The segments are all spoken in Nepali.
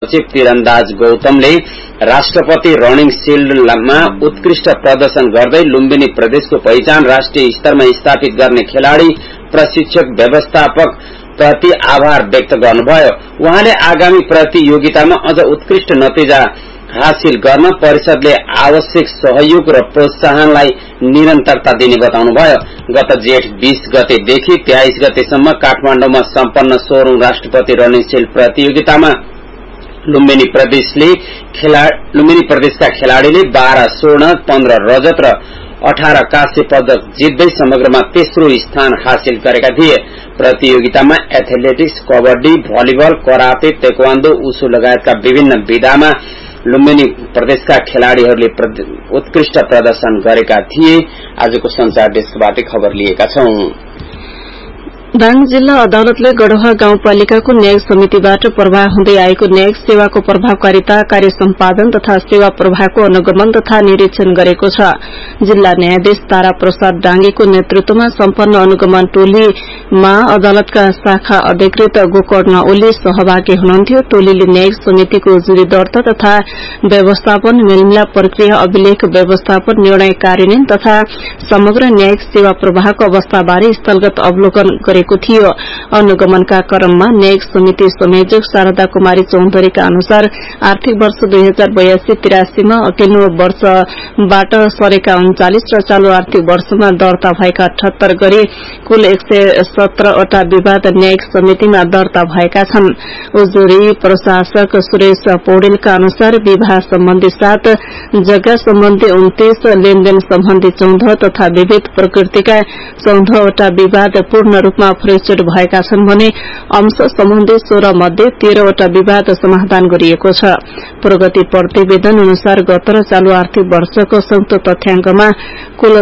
सचिव तीरन्दाज गौतमले राष्ट्रपति रनिङ शील्डमा उत्कृष्ट प्रदर्शन गर्दै लुम्बिनी प्रदेशको पहिचान राष्ट्रिय स्तरमा स्थापित गर्ने खेलाड़ी प्रशिक्षक व्यवस्थापक प्रति आभार व्यक्त गर्नुभयो। उहाँले आगामी प्रतियोगितामा अझ उत्कृष्ट नतिजा हासिल गर्न परिषदले आवश्यक सहयोग र प्रोत्साहनलाई निरन्तरता दिने बताउनुभयो। गत जेठ 20 गतेदेखि 23 गतेसम्म काठमाडौँमा सम्पन्न 16औं राष्ट्रपति रनिङ शील्ड प्रतियोगितामा लुम्बिनी प्रदेशका खेलाड़ीले 12 स्वर्ण 15 रजत र 18 कांस्य पदक जित्दै समग्रमा तेस्रो स्थान हासिल गरेका थिए। प्रतियोगितामा athletics, kabaddi, volleyball, karate, taekwondo, उसु लगायतका विभिन्न विधामा लुम्बिनी प्रदेशका खेलाड़ीहरूले उत्कृष्ट प्रदर्शन गरेका थिए। आजको संचार डेस्कबाट खबर लिएका छौं। दाङ जिल्ला अदालतले गढोहा गाउँपालिकाको न्यायिक समितिबाट प्रवाह हुँदै आएको न्यायिक सेवाको प्रभावकारिता, कार्य सम्पादन तथा सेवा प्रवाहको अनुगमन तथा निरीक्षण गरेको छ। जिल्ला न्यायाधीश तारा प्रसाद डांगेको नेतृत्वमा सम्पन्न अनुगमन टोलीमा अदालतका शाखा अधिकृत गोकर्ण ओली सहभागी हुनुहुन्थ्यो। टोलीले न्यायिक समितिको जुरी दर्ता तथा व्यवस्थापन, मेलमिलाप प्रक्रिया, अभिलेख व्यवस्थापन, निर्णय कार्यान्वयन तथा समग्र न्यायिक सेवा प्रवाहको अवस्थाबारे स्थलगत अवलोकन गरेको थियो। अनुगमनका क्रममा न्यायिक समिति संयोजक शारदा कुमारी चौधरीका अनुसार आर्थिक वर्ष 2082-83 मा अघिल्लो वर्षबाट सरेका 39 र चालू आर्थिक वर्षमा दर्ता भएका 78 गरी कुल 117 वटा विवाद न्यायिक समितिमा दर्ता भएका छन्। उजुरी प्रशासक सुरेश पौडेलका अनुसार विवाह सम्बन्धी 7, जग्गा सम्बन्धी 29, लेनदेन सम्बन्धी 14 तथा विविध प्रकृतिका 14 वटा विवाद पूर्ण रूपमा फरेस्टेड भएका छन् भने अंश सम्बन्धी 16 मध्ये 13 वटा विवाद समाधान गरिएको छ। प्रगति प्रतिवेदन अनुसार गत र चालू आर्थिक वर्षको संयुक्त तथ्याङ्कमा कुल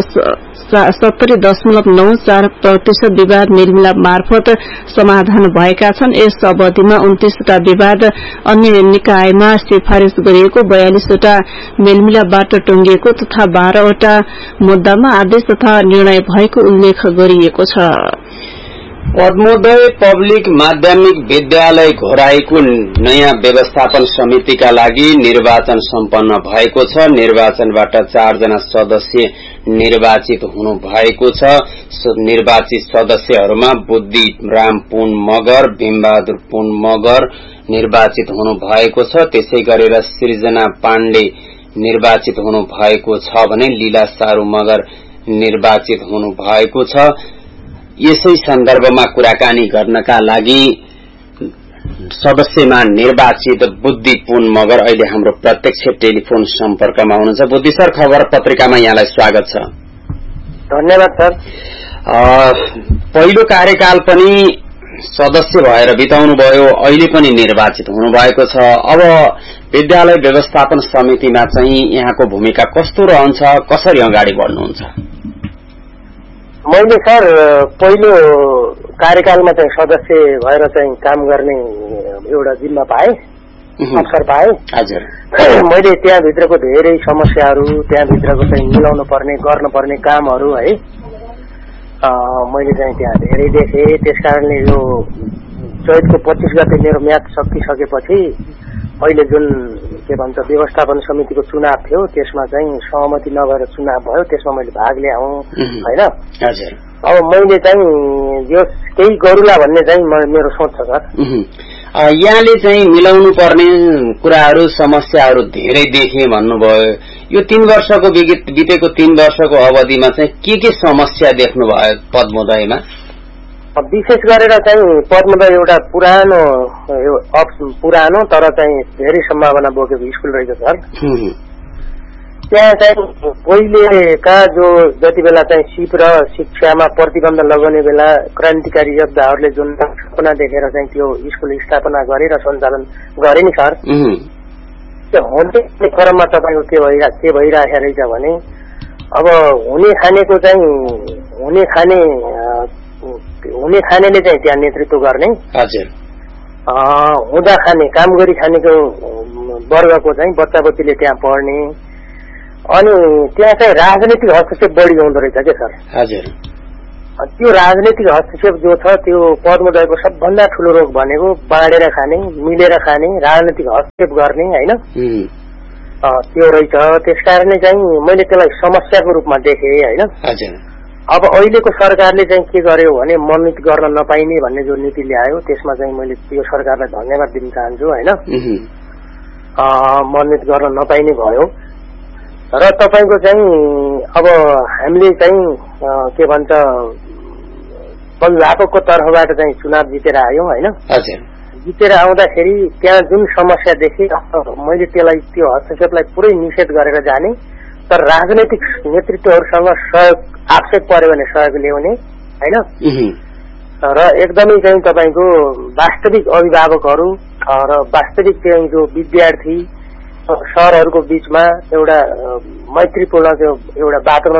70.94% विवाद मेलमिलाप मार्फत समाधान भएका छन्। यस अवधिमा 29 वटा विवाद अन्य निकायमा सिफारिश गरिएको, 42 वटा मेलमिलापबाट टुंगिएको तथा 12 वटा मुद्दामा आदेश तथा निर्णय भएको उल्लेख गरिएको छ। पद्मोदय पब्लिक माध्यमिक विद्यालय घोराईको नयाँ व्यवस्थापन समितिका लागि निर्वाचन सम्पन्न भएको छ। निर्वाचनबाट 4 जना सदस्य निर्वाचित हुनु भएको छ। निर्वाचित सदस्यहरूमा बुद्धि राम पुन मगर, भीमबहादुर पुन मगर निर्वाचित हुनु भएको छ। त्यसै गरेर सृजना पाण्डे निर्वाचित हुनु भएको छ भने लीला सारू मगर निर्वाचित हुनु भएको छ। यसै सन्दर्भमा कुराकानी गर्नका लागि सदस्यमा निर्वाचित बुद्धि पुन मगर अहिले हाम्रो प्रत्यक्ष टेलिफोन सम्पर्कमा हुनुहुन्छ। बुद्धि सर, खबर पत्रिकामा यहाँलाई स्वागत छ। धन्यवाद सर। पहिलो कार्यकाल पनि सदस्य भएर बिताउनु भयो, अहिले पनि निर्वाचित हुनुभएको छ। अब विद्यालय व्यवस्थापन समितिमा चाहिँ यहाँको भूमिका कस्तो रहन्छ, कसरी अगाडि बढ्नुहुन्छ? मैले सर पहिलो कार्यकालमा चाहिँ सदस्य भएर चाहिँ काम गर्ने एउटा जिम्मा पाएँ, अवसर पाएँ। हजुर। मैले त्यहाँभित्रको धेरै समस्याहरू, त्यहाँभित्रको चाहिँ मिलाउनु पर्ने, गर्नुपर्ने कामहरू है मैले चाहिँ त्यहाँ धेरै देखेँ। त्यसकारणले यो चैतको 25 गते मेरो म्याद सकिसकेपछि अहिले जुन के भन्छ व्यवस्थापन समितिको चुनाव थियो त्यसमा चाहिँ सहमति नभएर चुनाव भयो। त्यसमा मैले भाग ल्याउँ हैन। हजुर। अब मैले चाहिँ यो केही गरुला भन्ने चाहिँ मेरो सोच छ सर। यहाँले चाहिँ मिलाउनु पर्ने कुराहरू, समस्याहरू धेरै देखे भन्नुभयो। यो 3 वर्षको बितेको 3 वर्षको अवधिमा चाहिँ के समस्या देख्नुभयो पद्मोदयमा? विशेष गरेर चाहिँ पद्मोदय एउटा पुरानो तर चाहिँ धेरै सम्भावना बोकेको स्कुल रहेछ सर। त्यहाँ चाहिँ पहिलेका जो जति बेला चाहिँ सिप र शिक्षामा प्रतिबन्ध लगाउने बेला क्रान्तिकारी योद्धाहरूले जुन सपना देखेर चाहिँ त्यो स्कुल स्थापना गरे र सञ्चालन गरे नि सर, त्यो हुने क्रममा तपाईँको के भइरहेको रहेछ भने अब हुने खानेले चाहिँ त्यहाँ नेतृत्व गर्ने, हुँदा खाने काम गरी खानेको वर्गको चाहिँ बच्चा बच्चीले त्यहाँ पढ्ने, अनि त्यहाँ चाहिँ राजनीतिक हस्तक्षेप बढी हुँदो रहेछ क्या सर। हजुर। त्यो राजनीतिक हस्तक्षेप जो छ त्यो पद्मोदयको सबभन्दा ठूलो रोग भनेको बाँडेर खाने, मिलेर खाने, राजनीतिक हस्तक्षेप गर्ने हैन, त्यो रहेछ। त्यसकारणले चाहिँ मैले त्यसलाई समस्याको रूपमा देखेँ हैन। अब अहिलेको सरकारले चाहिँ के गर्यो भने मनोनित गर्न नपाइने भन्ने जो नीति ल्यायो त्यसमा चाहिँ मैले यो सरकारलाई धन्यवाद दिन चाहन्छु हैन। मनोनित गर्न नपाइने भयो र तपाईको चाहिँ अब हामीले चाहिँ के भन्छ अभिभावकको तर्फबाट चाहिँ चुनाव जितेर आयौं हैन। जितेर आउँदाखेरि त्यहाँ जुन समस्या देखे मैले त्यसलाई त्यो हस्तक्षेपलाई पुरै निषेध गरेर जाने, तर राजनैतिक नेतृत्वहरूसँग सहयोग आवश्यक पर्यो भने सहयोग ल्याउने हैन। र एकदमै चाहिँ तपाईको वास्तविक अभिभावकहरू र वास्तविक चाहिँ जो विद्यार्थी सरहरूको बीचमा एउटा मैत्रीपूर्ण त्यो एउटा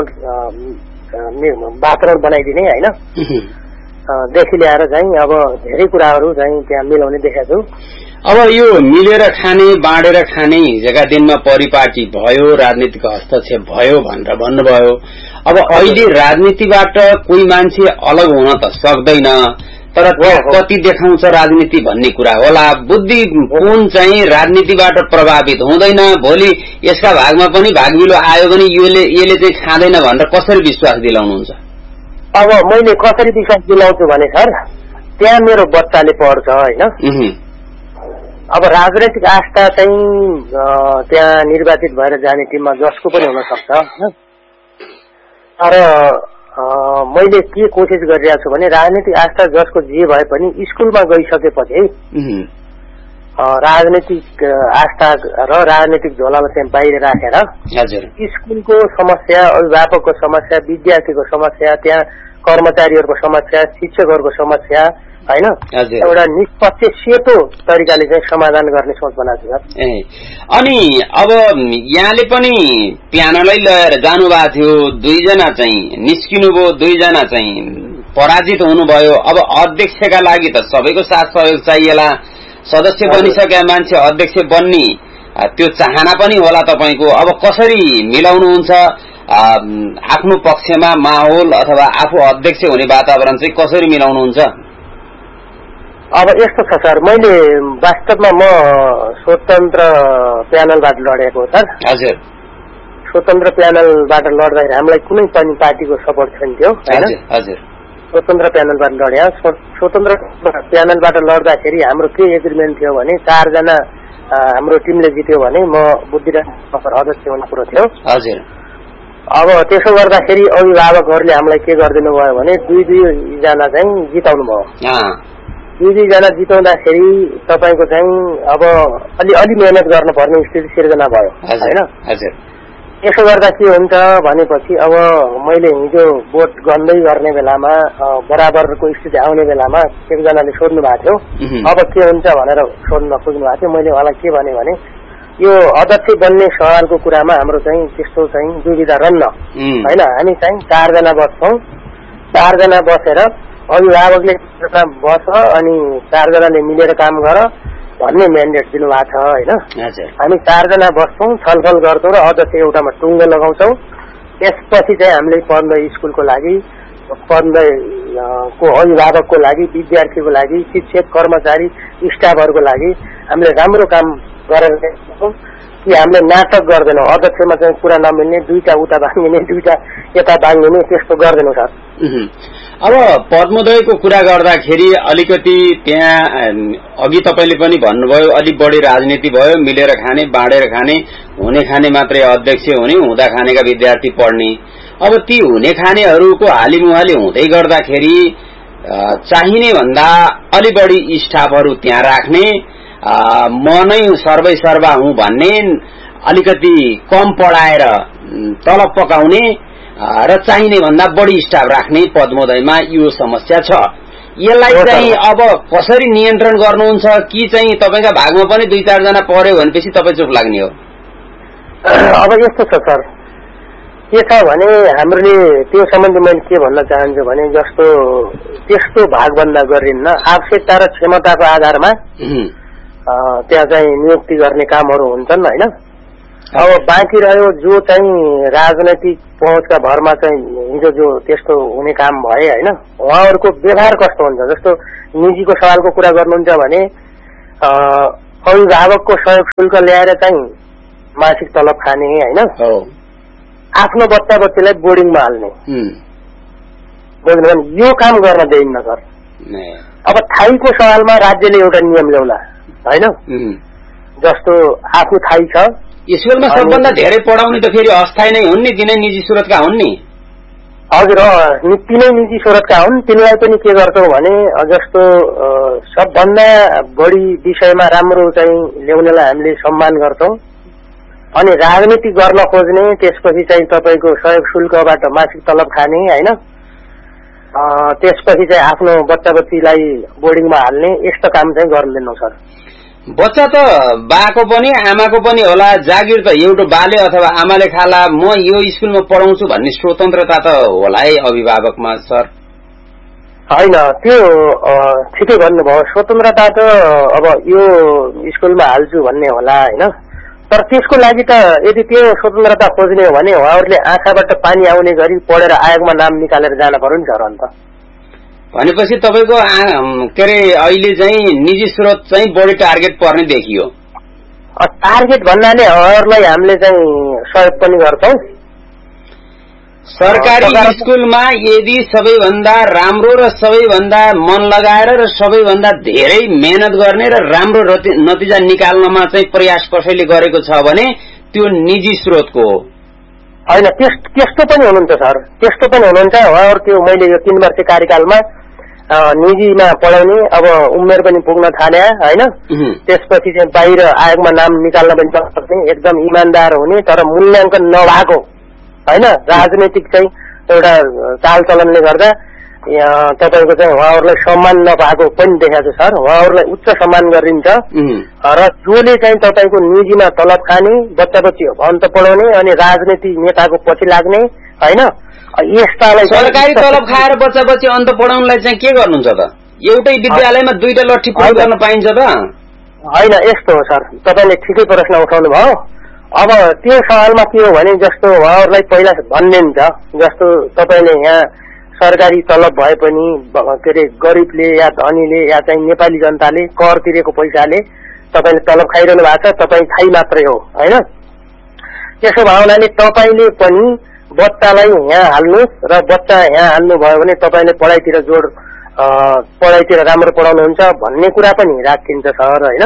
वातावरण बनाइदिने हैन देखि ल्याएर चाहिँ अब धेरै कुराहरू चाहिँ त्यहाँ मिलाउने देखेको छु। अब यो मिलेर खाने बाँडेर खाने हिजोका दिनमा परिपाटी भयो, राजनीतिक हस्तक्षेप भयो भनेर भन्नुभयो। अब अहिले राजनीतिबाट कोही मान्छे अलग हुन त सक्दैन, तर कति देखाउँछ राजनीति भन्ने कुरा होला। बुद्धि कुन चाहिँ राजनीतिबाट प्रभावित हुँदैन, भोलि यसका भागमा पनि भागमिलो आयो भने यसले चाहिँ खाँदैन भनेर कसरी विश्वास दिलाउनुहुन्छ? अब मैले कसरी विश्वास दिलाउँछु भने सर, त्यहाँ मेरो बच्चाले पढ्छ हैन। अब राजनैतिक आस्था चाहिँ त्यहाँ निर्वाचित भएर जाने टिममा जसको पनि हुन सक्छ, तर मैले के कोसिस गरिरहेको छु भने राजनीतिक आस्था जसको जे भए पनि स्कुलमा गइसकेपछि राजनीतिक आस्था र राजनीतिक झोलालाई चाहिँ बाहिर राखेर स्कुलको समस्या, अभिभावकको समस्या, विद्यार्थीको समस्या, त्यहाँ कर्मचारीहरूको समस्या, शिक्षकहरूको समस्या हैन एउटा निष्पक्ष सेतो तरिकाले चाहिँ समाधान गर्ने सोच बनाएको छ। अनि अब यहाँले पनि प्यानलै लिएर जानुभएको थियो, 2 जना चाहिँ निस्किनुभयो, 2 जना चाहिँ पराजित हुनुभयो। अब अध्यक्षका लागि त सबैको साथ सहयोग चाहिएला, सदस्य बनिसकेका मान्छे अध्यक्ष बन्ने त्यो चाहना पनि होला तपाईको। अब कसरी मिलाउनुहुन्छ आफ्नो पक्षमा माहौल अथवा आफू अध्यक्ष हुने वातावरण चाहिँ कसरी मिलाउनुहुन्छ? अब यस्तो छ सर, मैले वास्तवमा म स्वतन्त्र प्यानलबाट लडेको हो सर। हजुर। स्वतन्त्र प्यानलबाट लड्दाखेरि हामीलाई कुनै पनि पार्टीको सपोर्ट छैन थियो हैन। हजुर। स्वतन्त्र प्यानलबाट लड्या। स्वतन्त्र प्यानलबाट लड्दाखेरि हाम्रो के एग्रिमेन्ट थियो भने 4 जना हाम्रो टिमले जित्यो भने म बुद्धिराज अध्यक्ष हुने कुरो थियो। हजुर। अब त्यसो गर्दाखेरि अभिभावकहरूले हामीलाई के गरिदिनु भयो भने 2 जना चाहिँ जिताउनु भयो। 2 जना जिताउँदाखेरि तपाईको चाहिँ अब अलि मेहनत गर्नुपर्ने स्थिति सिर्जना भयो हैन। हजुर। यसो गर्दा के हुन्छ भनेपछि अब मैले हिजो भोट गन्दै गर्ने बेलामा बराबरको स्थिति आउने बेलामा एकजनाले सोध्नु भएको थियो, अब के हुन्छ भनेर सोध्न खोज्नु भएको थियो। मैले उहाँलाई के भने यो अध्यक्ष बन्ने सवालको कुरामा हाम्रो चाहिँ त्यस्तो चाहिँ दुविधा रहन्न हैन। हामी चाहिँ 4 जना बस्छौं, 4 जना बसेर अभिभावकले बस अनि 4 जनाले मिलेर काम गर भन्ने म्यान्डेट दिनुभएको छ हैन। हामी 4 जना बस्छौं, छलफल गर्छौं र अध्यक्ष एउटामा टुङ्गो लगाउँछौं। त्यसपछि चाहिँ हामीले पढ्ने स्कुलको लागि, पढ्ने को अभिभावकको लागि, विद्यार्थीको लागि, शिक्षक कर्मचारी स्टाफहरूको लागि हामीले राम्रो काम गरेर कि हामीले नाटक गर्दैनौं। अध्यक्षमा चाहिँ कुरा नमिल्ने, 2टा उता भाङ्गिने, 2टा यता भाङ्गिने त्यस्तो गर्दैनौं सर। अब पद्मोदयको कुरा गर्दाखेरि अलिकति त्यहाँ अघि तपाईले पनि भन्नुभयो अलिक बढी राजनीति भयो, मिलेर खाने बाँडेर खाने, हुने खाने मात्रै अध्यक्ष हुने, हुँदा खानेका विद्यार्थी पढ्ने। अब ती हुने खानेहरूको हालिमुहाली हुँदै गर्दाखेरि चाहिने भन्दा अलि बढी स्टाफहरू त्यहाँ राख्ने, म नै सर्वै सर्वा हुँ भन्ने, अलिकति कम पढाएर तलब पकाउने र चाहिने भन्दा बढी स्टाफ राख्ने पद्मोदयमा यो समस्या छ। यसलाई चाहिँ अब कसरी नियन्त्रण गर्नुहुन्छ कि चाहिँ तपाईका भागमा पनि 2-4 जना पर्यो भनेपछि तपाई चुप लाग्ने हो? अब यस्तो छ सर, के छ भने हामीले त्यो सम्बन्धी मैले के भन्न चाहन्छु भने जस्तो त्यस्तो भागभन्दा गरिन्न, आवश्यकता र क्षमताको आधारमा त्यहाँ चाहिँ नियुक्ति गर्ने कामहरू हुन्छन् हैन। अब बाँकी रह्यो जो चाहिँ राजनैतिक पहुँचका भरमा चाहिँ हिजो जो त्यस्तो हुने काम भए होइन, उहाँहरूको व्यवहार कस्तो हुन्छ? जस्तो निजीको सवालको कुरा गर्नुहुन्छ भने अभिभावकको सहयोग शुल्क ल्याएर चाहिँ मासिक तलब खाने होइन, आफ्नो बच्चा बच्चीलाई बोर्डिङमा हाल्ने, बुझ्नु भने यो काम गर्न दिइन्न सर। अब थाईको सवालमा राज्यले एउटा नियम ल्याउला होइन, जस्तो आफू थाई छ स्कुलमा सबभन्दा धेरै पढाउने त फेरि अस्थायी नै हुन् नि, तिनै निजी स्रोतका हुन् नि। हजुर, तिनै निजी स्रोतका हुन्। तिनीलाई पनि के गर्छौं भने जस्तो सबभन्दा बढी विषयमा राम्रो चाहिँ ल्याउनेलाई हामीले सम्मान गर्छौं, अनि राजनीति गर्न खोज्ने त्यसपछि चाहिँ तपाईको सहयोग शुल्कबाट मासिक तलब खाने होइन, त्यसपछि चाहिँ आफ्नो बच्चा बच्चीलाई बोर्डिङमा हाल्ने यस्तो काम चाहिँ गर्दैनौं सर। बच्चा त बाको पनि आमाको पनि होला, जागिर त एउटा बाले अथवा आमाले खाला, म यो स्कुलमा पढाउँछु भन्ने स्वतन्त्रता त होला है अभिभावकमा सर? होइन, त्यो ठिकै भन्नुभयो, स्वतन्त्रता त अब यो स्कुलमा हाल्छु भन्ने होला होइन, तर त्यसको लागि त यदि त्यो स्वतन्त्रता खोज्ने हो भने उहाँहरूले आँखाबाट पानी आउने गरी पढेर आयोगमा नाम निकालेर जान पर्यो नि सर। अन्त भनेपछि तपाईको के अरे अहिले चाहिँ निजी स्रोत चाहिँ बढी टार्गेट पर्ने देखियो। टार्गेट भन्नाले उहाँहरूलाई हामीले चाहिँ सहयोग पनि गर्छौं। सरकारी स्कुलमा यदि सबैभन्दा राम्रो र सबैभन्दा मन लगाएर र सबैभन्दा धेरै मेहनत गर्ने र राम्रो नतिजा निकाल्नमा चाहिँ प्रयास कसैले गरेको छ भने त्यो निजी स्रोतको हो होइन। त्यस्तो पनि हुनुहुन्छ सर, त्यस्तो पनि हुनुहुन्छ। उहाँहरू त्यो मैले यो 3 वर्ष कार्यकालमा निजीमा पढाउने अब उमेर पनि पुग्न थाले होइन, त्यसपछि चाहिँ बाहिर आयोगमा नाम निकाल्न पनि सक्ने, एकदम इमान्दार हुने तर मूल्याङ्कन नभएको होइन, राजनैतिक चाहिँ एउटा चालचलनले गर्दा तपाईको चाहिँ उहाँहरूलाई सम्मान नपाएको पनि देखाएको छ सर। उहाँहरूलाई उच्च सम्मान गरिन्छ र जसले चाहिँ तपाईको निजीमा तलब खाने, बच्चा बच्ची अन्त पढाउने अनि राजनीति नेताको पछि लाग्ने होइन, यस्तालाई सरकारी तलब खाएर बच्चा बच्ची अन्त पढाउनलाई चाहिँ के गर्नुहुन्छ त? एउटै विद्यालयमा 2टा लट्ठी प्रयोग गर्न पाइन्छ त? होइन, यस्तो हो सर, तपाईले ठिकै प्रश्न उठाउनु भयो। अब त्यो सवालमा के हो भने जस्तो उहाँहरूलाई पहिला भन्ने हुन्छ, जस्तो तपाईले यहाँ सरकारी तलब भए पनि के अरे गरिबले या धनीले या चाहिँ नेपाली जनताले कर तिरेको पैसाले तपाईले तलब खाइरहनु भएको छ, तपाईँ खाइ मात्रै हो होइन। त्यसो भावनाले तपाईले पनि बच्चालाई यहाँ हाल्नुहोस् र बच्चा यहाँ हाल्नुभयो भने तपाईले पढाइतिर जोड, पढाइतिर राम्रो पढाउनुहुन्छ भन्ने कुरा पनि राखिन्छ सर होइन।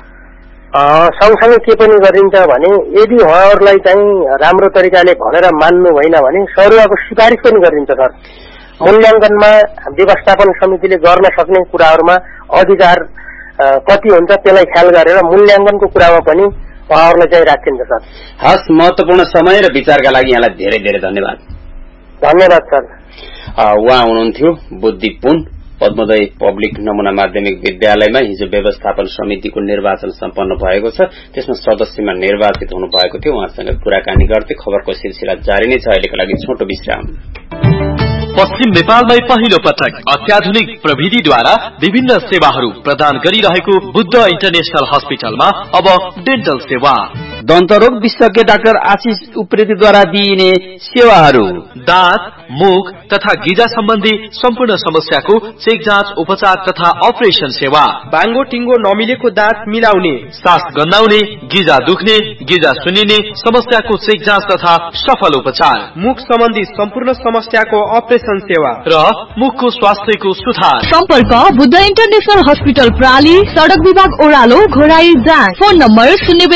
सँगसँगै के पनि गरिन्छ भने यदि उहाँहरूलाई चाहिँ राम्रो तरिकाले भनेर मान्नु भएन भने सरुवाको सिफारिस पनि गरिन्छ सर। मूल्याङ्कनमा व्यवस्थापन समितिले गर्न सक्ने कुराहरूमा अधिकार कति हुन्छ त्यसलाई ख्याल गरेर मूल्याङ्कनको कुरामा पनि उहाँहरूलाई चाहिँ राखिन्छ सर। हस्, महत्वपूर्ण समय र विचारका लागि यहाँलाई धेरै धेरै धन्यवाद। धन्यवाद सर। उहाँ हुनुहुन्थ्यो बुद्धि पुन, पद्मोदय पब्लिक नमुना माध्यमिक विद्यालयमा हिजो व्यवस्थापन समितिको निर्वाचन सम्पन्न भएको छ, त्यसमा सदस्यमा निर्वाचित हुनु भएको थियो। उहाँसँग कुराकानी गर्दै खबरको सिलसिला जारी नै छ। अहिलेको लागि छोटो विश्राम। पश्चिम नेपालमै पहिलो पटक अत्याधुनिक प्रविधिद्वारा विभिन्न सेवाहरू प्रदान गरिरहेको बुद्ध इन्टरनेशनल हस्पिटलमा अब डेन्टल सेवा, दन्तरोग विशेषज्ञ डाक्टर आशिष उप्रेतीद्वारा दिइने सेवाहरू, दाँत, मुख तथा गिजा सम्बन्धी सम्पूर्ण समस्याको चेक जाँच, उपचार तथा अपरेसन सेवा, बाङ्गो टिङ्गो नमिलेको दाँत मिलाउने, सास गन्नाउने, गिजा दुख्ने, गिजा सुनिने समस्याको चेक जाँच तथा सफल उपचार, मुख सम्बन्धी सम्पूर्ण समस्याको अपरेसन सेवा र मुखको स्वास्थ्यको सुधार। सम्पर्क बुद्ध इन्टरनेशनल हस्पिटल प्राली, सड़क विभाग ओह्रालो, घोराई जाँच। Phone number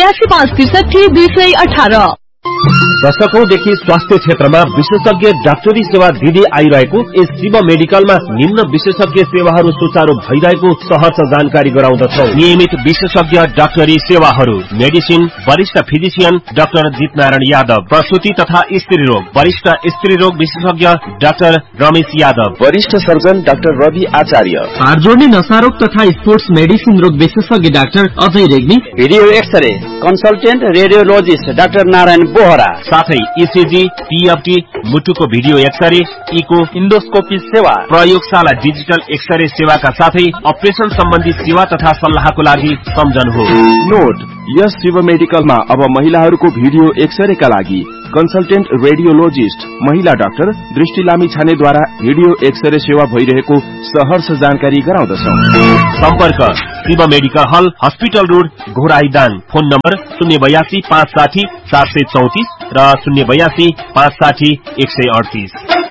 082563218। दशकौंदेखि स्वास्थ्य क्षेत्रमा विशेषज्ञ डाक्टरी सेवा दिँदै आइरहेको यस शिव मेडिकलमा निम्न विशेषज्ञ सेवाहरू सुचारू भइरहेको सहर्ष जानकारी गराउँदछौ। नियमित विशेषज्ञ डाक्टरी सेवाहरू, मेडिसिन, वरिष्ठ फिजिशियन डाक्टर जितनारायण यादव, प्रसूति तथा स्त्री रोग वरिष्ठ स्त्री रोग विशेषज्ञ डाक्टर रमेश यादव, वरिष्ठ सर्जन डाक्टर रवि आचार्य, हाड जोड्ने नशारोग तथा स्पोर्ट्स मेडिसिन रोग विशेषज्ञ doctor Ajay Regmi, video x-ray consultant radiologist doctor Narayan Bohra, साथै ईसीजी, टीएफटी, मुटुको भिडियो एक्सरे, इको, इन्डोस्कोपी सेवा, प्रयोगशाला डिजिटल एक्सरे सेवाका साथै अपरेशन सम्बन्धी सेवा तथा सल्लाहको लागि सम्झनुहोस्। नोट, यस शिव मेडिकलमा अब महिलाहरूको भिडियो एक्सरेका लागि कन्सल्टेन्ट रेडियोलोजिस्ट महिला डाक्टर दृष्टि लामी छानेद्वारा भिडियो एक्सरे सेवा भइरहेको सहर्ष जानकारी गराउँदछौ। सम्पर्क शिव मेडिकल हल, हस्पिटल रोड, घोराईदाङ। फोन नम्बर 082 560 734 र 082 560 138।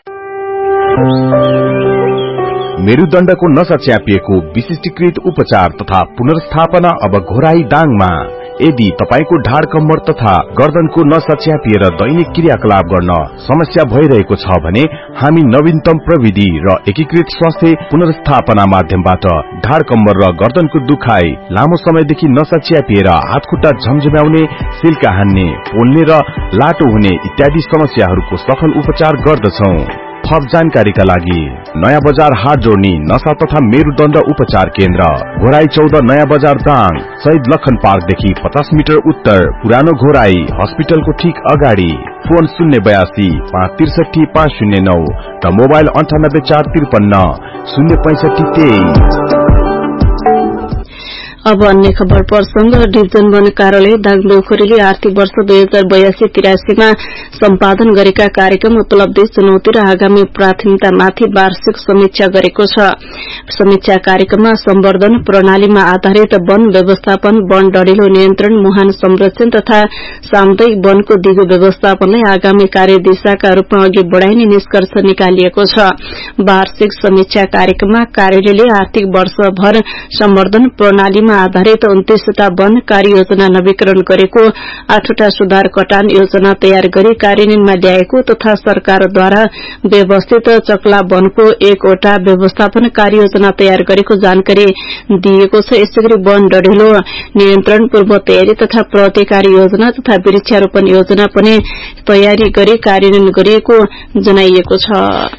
मेरुदण्डको नसा च्यापिएको विशिष्टीकृत उपचार तथा पुनर्स्थापना अब घोराईदाङमा। यदि तपाईको ढाड कम्मर तथा गर्दनको नसा च्यापिएर दैनिक क्रियाकलाप गर्न समस्या भइरहेको छ भने हामी नवीनतम प्रविधि र एकीकृत स्वास्थ्य पुनर्स्थापना माध्यमबाट ढाड कम्मर र गर्दनको दुखाइ, लामो समयदेखि नसा च्यापिएर हातखुट्टा झमझम्याउने, सिल्का हान्ने, पोल्ने र लाटो हुने इत्यादि समस्याहरूको सफल उपचार गर्दछौ। थप जानकारीका लागि नयाँ बजार हाट जोड्ने नशा तथा मेरुदण्ड उपचार केन्द्र, घोराई 14 नयाँ बजार दाङ, शहीद लखन पार्कदेखि 50 मिटर उत्तर, पुरानो घोराई हस्पिटलको ठीक अगाडि। फोन 082 563 509 र मोबाइल 98 453 065 23। अब अन्य खबर प्रसंग। डिभिजन वन कार्यालय दाङडोखरीले आर्थिक वर्ष 2082-83 मा सम्पादन गरेका कार्यक्रम, उपलब्धि, चुनौती र आगामी प्राथमिकतामाथि वार्षिक समीक्षा गरेको छ। समीक्षा कार्यक्रममा सम्वर्धन प्रणालीमा आधारित वन व्यवस्थापन, वन डढिलो नियन्त्रण, मुहान संरक्षण तथा सामुदायिक वनको दिगो व्यवस्थापनलाई आगामी कार्यदिशाका रूपमा अघि बढ़ाइने निष्कर्ष निकालिएको छ। वार्षिक समीक्षा कार्यक्रममा कार्यालयले आर्थिक वर्षभर सम्वर्धन प्रणालीमा आधारित 29वटा वन कार्ययोजना नवीकरण गरेको, 8वटा सुधार कटान योजना तयार गरी कार्यान्वयनमा ल्याएको तथा सरकारद्वारा व्यवस्थित चक्ला वनको 1वटा व्यवस्थापन कार्ययोजना तयार गरेको जानकारी दिएको छ। यसैगरी वन डढिलो नियन्त्रण, पूर्व तयारी तथा प्रतिकारी योजना तथा वृक्षारोपण योजना पनि तयारी गरी कार्यान्वयन गरिएको जनाइएको छ।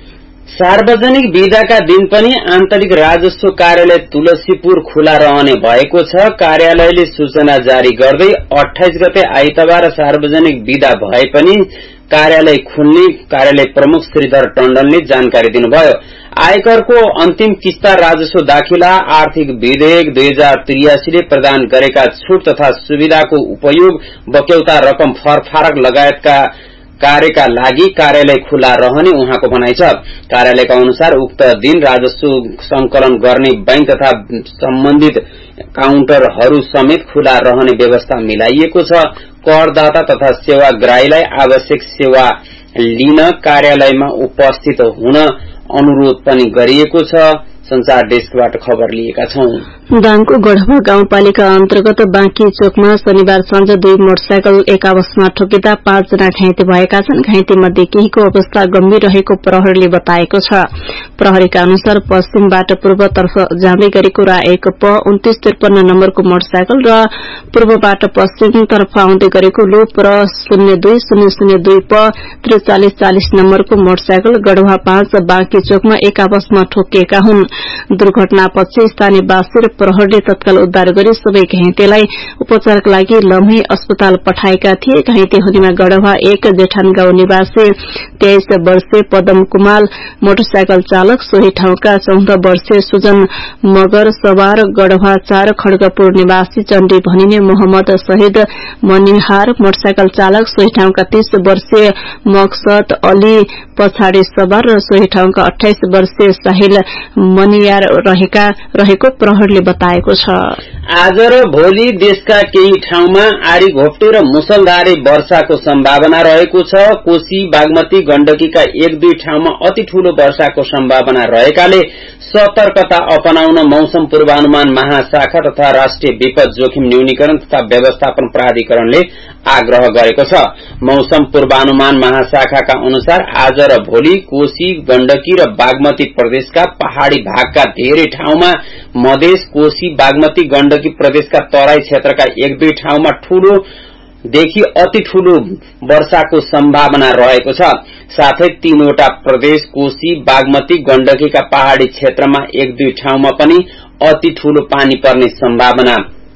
सार्वजनिक बिदाका दिन पनि आन्तरिक राजस्व कार्यालय तुलसीपुर खुला रहने भएको छ। कार्यालयले सूचना जारी गर्दै 28 गते आइतबार सार्वजनिक बिदा भए पनि कार्यालय खुल्ने कार्यालय प्रमुख श्रीधर टण्डनले जानकारी दिनुभयो। आयकरको अन्तिम किस्ता राजस्व दाखिला, आर्थिक विधेयक 2083 ले प्रदान गरेका छूट तथा सुविधाको उपयोग, बक्यौता रकम फरफारक लगायतका कार्यका लागि कार्यालय खुला रहने उहाँको भनाइ छ। कार्यालयका अनुसार उक्त दिन राजस्व संकलन गर्ने बैंक तथा सम्बन्धित काउन्टरहरू समेत खुला रहने व्यवस्था मिलाइएको छ। करदाता तथा सेवाग्राहीलाई आवश्यक सेवा लिन कार्यालयमा उपस्थित हुन अनुरोध पनि गरिएको छ। संचार डेस्कबाट खबर लिएका छौं। दाङको गढवा गाउँपालिका अन्तर्गत बाँकी चोकमा शनिबार साँझ 2 मोटरसाइकल एक आपसमा ठोकिँदा 5 जना घाइते भएका छन्। घाइते मध्ये केहीको अवस्था गम्भीर रहेको प्रहरीले बताएको छ। प्रहरीका अनुसार पश्चिमबाट पूर्वतर्फ जाँदै गरेको रा1 प 2953 नम्बरको मोटरसाइकल र पूर्वबाट पश्चिमतर्फ आउँदै गरेको लो प्र 02002 प 4340 नम्बरको मोटरसाइकल गढवा 5 बाँकी चोकमा एक आपसमा ठोकिएका हुन्। दुर्घटनापछि स्थानीयवासी र प्रहरीले तत्काल उद्धार गरी सबै घाइतेलाई उपचारका लागि लम्हे अस्पताल पठाएका थिए। घाइते हुनेमा गढवा 1 जेठान गाउँ निवासी 23 वर्षीय पदम कुमाल, मोटरसाइकल चालक सोही ठाउँका 14 वर्षीय सुजन मगर सवार, गढवा 4 खड्गपुर निवासी चण्डी भनिने मोहम्मद शहीद मनिहार, मोटरसाइकल चालक सोही ठाउँका 30 वर्षीय मकसद अली पछाडि सवार र सोही ठाउँका 28 वर्षीय साहिल मनियार रहेको प्रहरीले बताएको छ। आज र भोलि देशका केही ठाउँमा आरी घोप्टे र मुसलधारे वर्षाको सम्भावना रहेको छ। कोशी, बागमती, गण्डकीका 1-2 ठाउँमा अति ठूलो वर्षाको सम्भावना रहेकाले सतर्कता अपनाउन मौसम पूर्वानुमान महाशाखा तथा राष्ट्रिय विपद जोखिम न्यूनीकरण तथा व्यवस्थापन प्राधिकरणले आग्रह गरेको छ। मौसम पूर्वानुमान महाशाखाका अनुसार आज र भोलि कोशी, गण्डकी र बागमती प्रदेशका पहाड़ी भागका धेरै ठाउँमा, मधेस, कोशी, बागमती, गण्डकी प्रदेशका तराई क्षेत्रका 1-2 ठाउँमा ठूलो देखि अति ठूलो वर्षाको सम्भावना रहेको छ। साथै 3वटा प्रदेश कोशी, बागमती, गण्डकीका पहाड़ी क्षेत्रमा 1-2 ठाउँमा पनि अति ठूलो पानी पर्ने सम्भावना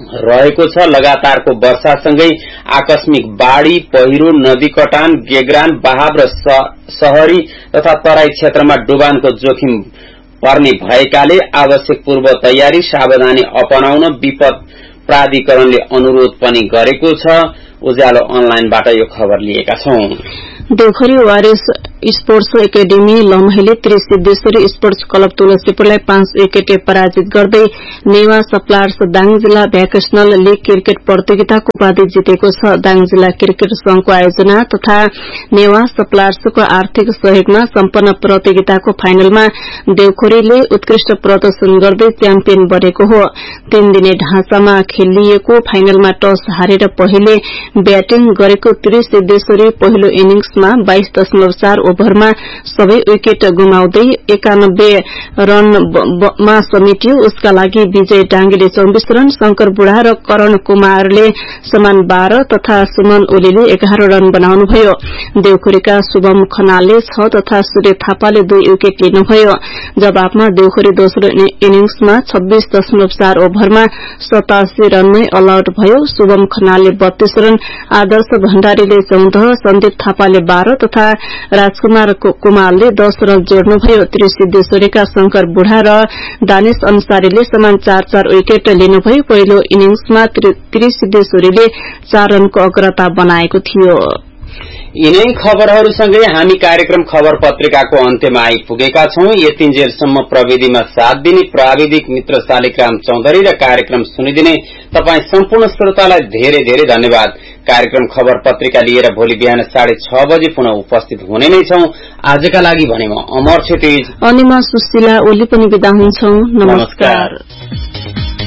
रहेको छ। लगातारको वर्षासँगै आकस्मिक बाढ़ी, पहिरो, नदी कटान, गेग्रान, बहाव र शहरी तथा तराई क्षेत्रमा डुबानको जोखिम पर्ने भएकाले आवश्यक पूर्व तयारी सावधानी अपनाउन विपद प्राधिकरणले अनुरोध पनि गरेको छ। उज्यालो अनलाइनबाट यो खबर लिएका छौं। Devkhari warriors sports academy लम्हेले त्रिसिद्धेश्वरी sports club तुलसीपुरलाई 5 विकेटले पराजित गर्दै नेवा सप्लायर्स दाङ जिल्ला भ्याकेशनल लीग क्रिकेट प्रतियोगिताको उपाधि जितेको छ। दाङ जिल्ला क्रिकेट संघको आयोजना तथा नेवा सप्लायर्सको आर्थिक सहयोगमा सम्पन्न प्रतियोगिताको फाइनलमा देवखोरीले उत्कृष्ट प्रदर्शन गर्दै च्याम्पियन बनेको हो। 3 दिने ढाँचामा खेलिएको फाइनलमा टस हारेर पहिले ब्याटिङ गरेको त्रिसिद्धेश्वरी पहिलो इनिंग्समा 22.4 ओभरमा सबै विकेट गुमाउँदै 91 रनमा समेटियो। उसका लागि विजय डांगीले 24 रन, शंकर बुढा र करण कुमारले समान 12 तथा सुमन ओलीले 11 रन बनाउनुभयो। देवखोरीका शुभम खनालले 6 तथा सूर्य थापाले 2 विकेट लिनुभयो। जवाबमा देवखोरी दोस्रो इनिंग्समा 26.4 ओभरमा 87 रनमै अल आउट भयो। शुभम खनालले 32 रन, आदर्श भण्डारीले 14, सन्दीप थापाले 12 तथा राजकुमार कुमारले 10 रन जोड्नुभयो। त्रिसिद्धेश्वरीका शंकर बुढा र दानिश अन्सारीले समान 4-4 विकेट लिनुभयो। पहिलो इनिंग्समा त्रिसिद्धेश्वरीले 4 रनको अग्रता बनाएको थियो। यिनै खबरहरूसँगै हामी कार्यक्रम खबर पत्रिकाको अन्त्यमा आइपुगेका छौं। यतिन्जेलसम्म प्रविधिमा साथ दिने प्राविधिक मित्र शालिग्राम चौधरी र कार्यक्रम सुनिदिने तपाई सम्पूर्ण श्रोतालाई धेरै धेरै धन्यवाद। कार्यक्रम खबर पत्रिका लिएर भोलि बिहान 6:30 बजे पुनः उपस्थित हुने नै छौं। आजका लागि भने म अमर क्षितिज अनि म सुशीला ओली पनि बिदा हुन्छौं। नमस्कार।